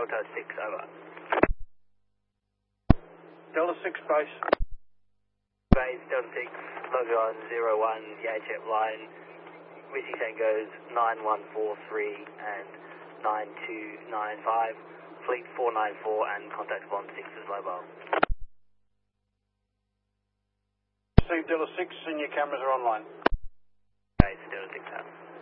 Delta 6, over. Delta 6 base. Base, Delta 6, log on 01, VHF line, Whiskey Tango's 9143 and 9295, Fleet 494 and contact Bond 6 is mobile. Received Delta 6 and your cameras are online. Base, Delta 6 out.